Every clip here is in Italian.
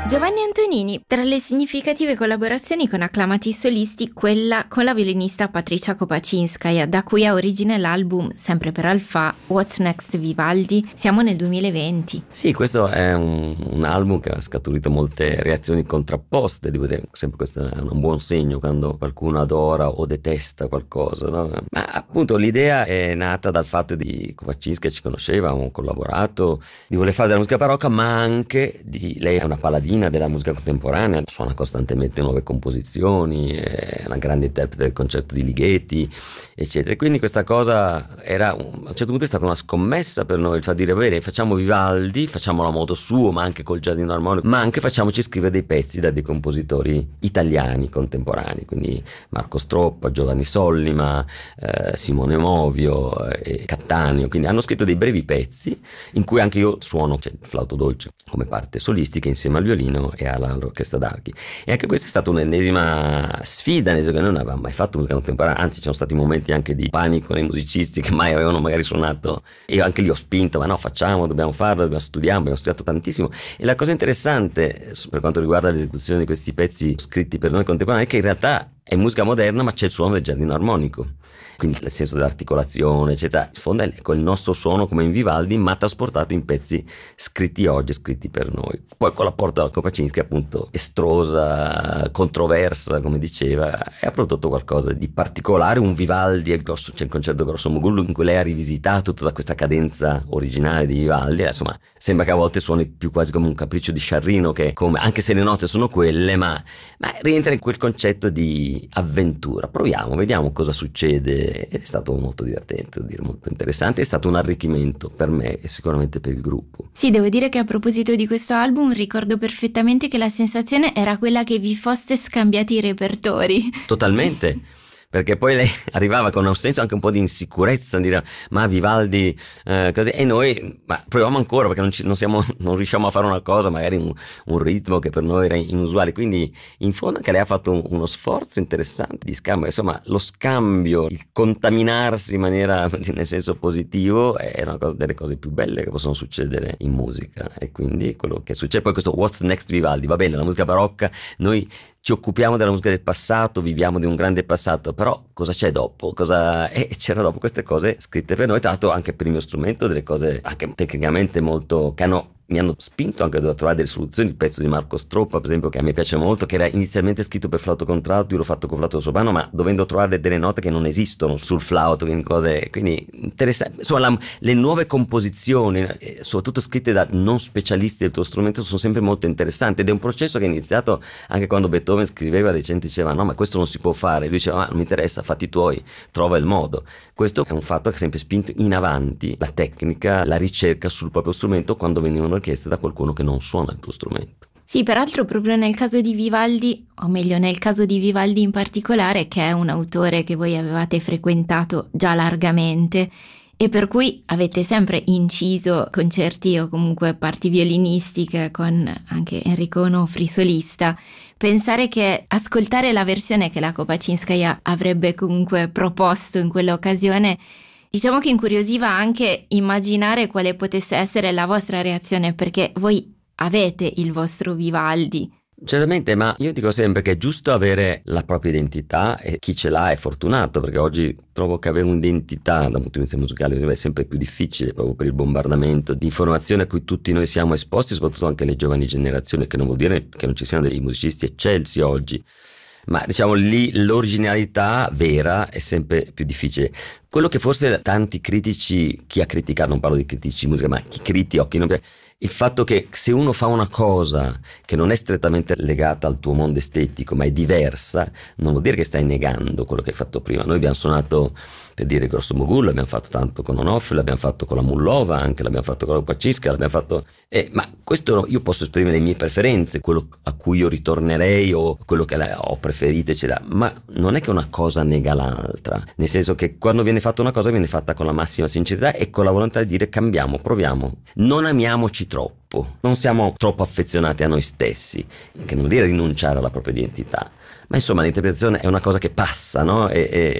Giovanni Antonini, tra le significative collaborazioni con acclamati solisti, quella con la violinista Patricia Kopaczynskaja, da cui ha origine l'album, sempre per Alpha, What's Next Vivaldi. Siamo nel 2020. Sì, questo è un album che ha scaturito molte reazioni contrapposte, devo dire, sempre questo è un buon segno quando qualcuno adora o detesta qualcosa, no? Ma appunto l'idea è nata dal fatto di Kopaczynskaja, ci conosceva, avevamo collaborato, di voler fare della musica barocca, ma anche lei è una paladina della musica contemporanea, suona costantemente nuove composizioni, è una grande interprete del concerto di Ligeti, eccetera. E quindi questa cosa era, a un certo punto è stata una scommessa per noi, il fa dire, bene, facciamo Vivaldi, facciamolo a modo suo, ma anche col giardino armonico, ma anche facciamoci scrivere dei pezzi da dei compositori italiani contemporanei, quindi Marco Stroppa, Giovanni Sollima, Simone Movio e Cattaneo, quindi hanno scritto dei brevi pezzi in cui anche io suono, cioè, il flauto dolce come parte solistica insieme al violino e all'orchestra d'archi. E anche questa è stata un'ennesima sfida, nel senso che noi non avevamo mai fatto musica contemporanea, anzi ci sono stati momenti anche di panico nei musicisti che mai avevano magari suonato, e io anche lì ho spinto, ma no, facciamo, dobbiamo farlo, abbiamo studiato tantissimo. E la cosa interessante per quanto riguarda l'esecuzione di questi pezzi scritti per noi contemporanei è che in realtà è musica moderna, ma c'è il suono del giardino armonico, quindi nel senso dell'articolazione, eccetera. In fondo è il nostro suono come in Vivaldi, ma trasportato in pezzi scritti oggi, scritti per noi. Poi con l'apporto della Kopaczynskaja, appunto estrosa, controversa, come diceva, e ha prodotto qualcosa di particolare, un Vivaldi, c'è il concerto Grosso Mogullo in cui lei ha rivisitato tutta questa cadenza originale di Vivaldi. Insomma, sembra che a volte suoni più quasi come un capriccio di Sciarrino, che come, anche se le note sono quelle, ma rientra in quel concetto di avventura. Proviamo, vediamo cosa succede. È stato molto divertente, devo dire, molto interessante, è stato un arricchimento per me e sicuramente per il gruppo. Sì, devo dire che a proposito di questo album ricordo perfettamente che la sensazione era quella che vi foste scambiati i repertori. Totalmente. Perché poi lei arrivava con un senso anche un po' di insicurezza, dire ma Vivaldi così, e noi ma proviamo ancora, perché non riusciamo a fare una cosa, magari un ritmo che per noi era inusuale. Quindi in fondo anche lei ha fatto uno sforzo interessante di scambio, insomma lo scambio, il contaminarsi in maniera, nel senso positivo, è una cosa, delle cose più belle che possono succedere in musica. E quindi quello che succede poi, questo What's Next Vivaldi, va bene, la musica barocca, noi ci occupiamo della musica del passato, viviamo di un grande passato, però cosa c'è dopo? C'era dopo queste cose scritte per noi, tra l'altro anche per il mio strumento, delle cose anche tecnicamente molto, che mi hanno spinto anche a trovare delle soluzioni. Il pezzo di Marco Stroppa, per esempio, che a me piace molto, che era inizialmente scritto per flauto contralto, io l'ho fatto con flauto soprano, ma dovendo trovare delle note che non esistono sul flauto, quindi interessante. Insomma, le nuove composizioni, soprattutto scritte da non specialisti del tuo strumento, sono sempre molto interessanti, ed è un processo che è iniziato anche quando Beethoven scriveva, la gente diceva no, ma questo non si può fare, lui diceva non mi interessa, fatti i tuoi, trova il modo. Questo è un fatto che ha sempre spinto in avanti la tecnica, la ricerca sul proprio strumento quando venivano richieste da qualcuno che non suona il tuo strumento. Sì, peraltro proprio nel caso di Vivaldi, o meglio nel caso di Vivaldi in particolare, che è un autore che voi avevate frequentato già largamente e per cui avete sempre inciso concerti o comunque parti violinistiche con anche Enrico Onofri solista, pensare che ascoltare la versione che la Kopaczynskaja avrebbe comunque proposto in quell'occasione, diciamo che incuriosiva anche immaginare quale potesse essere la vostra reazione, perché voi avete il vostro Vivaldi. Certamente, ma io dico sempre che è giusto avere la propria identità, e chi ce l'ha è fortunato, perché oggi trovo che avere un'identità da un punto di vista musicale è sempre più difficile, proprio per il bombardamento di informazioni a cui tutti noi siamo esposti, soprattutto anche le giovani generazioni, che non vuol dire che non ci siano dei musicisti eccelsi oggi. Ma diciamo lì l'originalità vera è sempre più difficile. Quello che forse tanti critici, chi ha criticato, non parlo di critici di musica, ma chi critica o chi non piace, il fatto che se uno fa una cosa che non è strettamente legata al tuo mondo estetico, ma è diversa, non vuol dire che stai negando quello che hai fatto prima. Noi abbiamo suonato, per dire, Grosso Mogul, l'abbiamo fatto tanto con Onofre, l'abbiamo fatto con la Mullova, anche l'abbiamo fatto con la Kopaczynskaja, l'abbiamo fatto... ma questo io posso esprimere le mie preferenze, quello a cui io ritornerei o quello che ho preferito, eccetera, ma non è che una cosa nega l'altra, nel senso che quando viene fatta una cosa viene fatta con la massima sincerità e con la volontà di dire cambiamo, proviamo, non amiamoci troppo, non siamo troppo affezionati a noi stessi, che non vuol dire rinunciare alla propria identità, ma insomma l'interpretazione è una cosa che passa, no?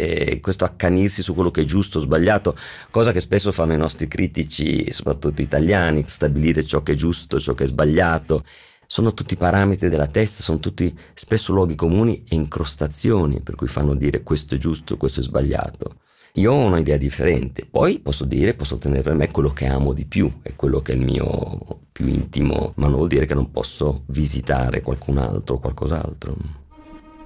E questo accanirsi su quello che è giusto o sbagliato, cosa che spesso fanno i nostri critici, soprattutto italiani, stabilire ciò che è giusto, ciò che è sbagliato. sono tutti parametri della testa, sono tutti spesso luoghi comuni e incrostazioni per cui fanno dire questo è giusto, questo è sbagliato. Io ho un'idea differente, poi posso tenere per me quello che amo di più, è quello che è il mio più intimo, ma non vuol dire che non posso visitare qualcun altro o qualcos'altro.